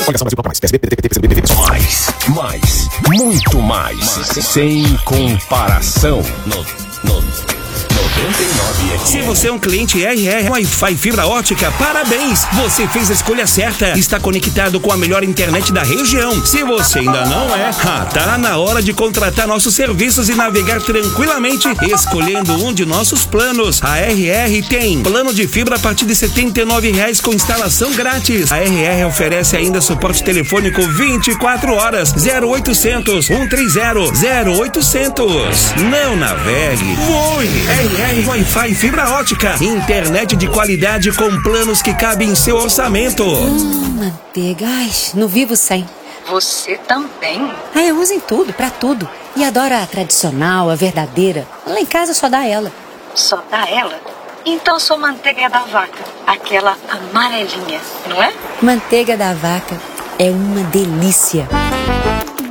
Muito mais. Sem comparação. No 99 FM. Se você é um cliente RR Wi-Fi fibra ótica, parabéns! Você fez a escolha certa. Está conectado com a melhor internet da região. Se você ainda não é, tá na hora de contratar nossos serviços e navegar tranquilamente escolhendo um de nossos planos. A RR tem plano de fibra a partir de R$ 79,00 com instalação grátis. A RR oferece ainda suporte telefônico 24 horas. 0800 130 0800. Não navegue, voe. RR Wi-Fi fibra ótica. Internet de qualidade com planos que cabem em seu orçamento. Manteiga. Ai, não vivo sem. Você também? Eu uso em tudo, pra tudo. E adoro a tradicional, a verdadeira. Lá em casa só dá ela. Só dá ela? Então sua manteiga é da vaca. Aquela amarelinha, não é? Manteiga da vaca é uma delícia.